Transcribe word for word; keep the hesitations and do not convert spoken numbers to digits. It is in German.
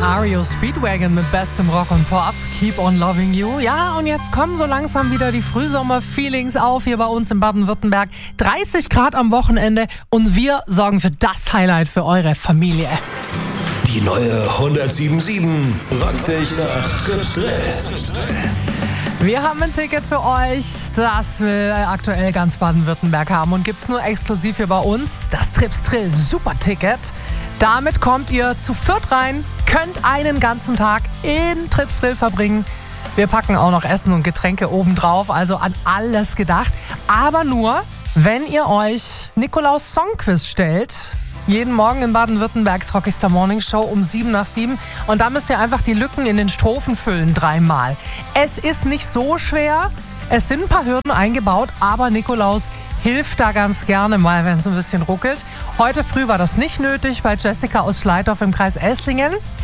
R E O Speedwagon mit bestem Rock und Pop. Keep on loving you. Ja, und jetzt kommen so langsam wieder die Frühsommer-Feelings auf hier bei uns in Baden-Württemberg. dreißig Grad am Wochenende und wir sorgen für das Highlight für eure Familie. Die neue hundertsieben sieben rockt dich nach Trips Drill. Wir haben ein Ticket für euch, das will aktuell ganz Baden-Württemberg haben und gibt's nur exklusiv hier bei uns. Das Trips Drill Super-Ticket. Damit kommt ihr zu viert rein, könnt einen ganzen Tag in Trips Drill verbringen. Wir packen auch noch Essen und Getränke obendrauf, also an alles gedacht. Aber nur, wenn ihr euch Nikolaus Songquiz stellt. Jeden Morgen in Baden-Württembergs Rockstar Morning Show um sieben nach sieben. Und da müsst ihr einfach die Lücken in den Strophen füllen, dreimal. Es ist nicht so schwer. Es sind ein paar Hürden eingebaut, aber Nikolaus hilft da ganz gerne mal, wenn es ein bisschen ruckelt. Heute früh war das nicht nötig bei Jessica aus Schleitorf im Kreis Esslingen.